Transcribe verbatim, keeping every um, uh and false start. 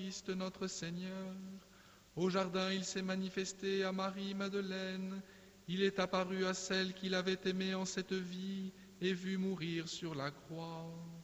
Christ notre Seigneur. Au jardin, il s'est manifesté à Marie-Madeleine. Il est apparu à celle qu'il avait aimée en cette vie et vue mourir sur la croix.